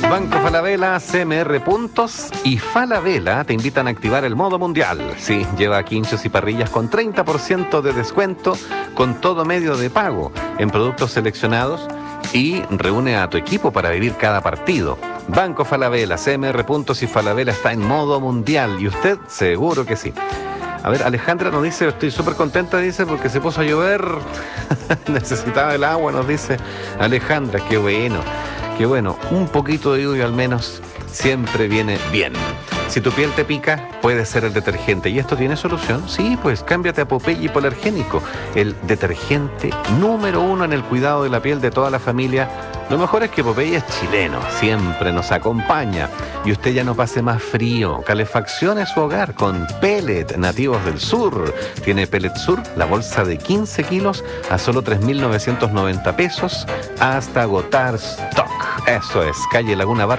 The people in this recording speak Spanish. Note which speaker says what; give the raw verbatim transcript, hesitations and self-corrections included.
Speaker 1: Banco Falabella, C M R Puntos y Falabella te invitan a activar el modo mundial. Sí, lleva quinchos y parrillas con treinta por ciento de descuento con todo medio de pago en productos seleccionados y reúne a tu equipo para vivir cada partido. Banco Falabella, C M R Puntos y Falabella está en modo mundial y usted seguro que sí. A ver, Alejandra nos dice, estoy súper contenta, dice, porque se puso a llover. Necesitaba el agua, nos dice Alejandra. Qué bueno, qué bueno. Un poquito de lluvia al menos siempre viene bien. Si tu piel te pica, puede ser el detergente. ¿Y esto tiene solución? Sí, pues cámbiate a Popeye Hipoalergénico, el detergente número uno en el cuidado de la piel de toda la familia. Lo mejor es que Popeye es chileno, siempre nos acompaña. Y usted ya no pase más frío. Calefaccione su hogar con Pellet, nativos del sur. Tiene Pellet Sur, la bolsa de quince kilos a solo tres mil novecientos noventa pesos hasta agotar stock. Eso es, calle Laguna Bar.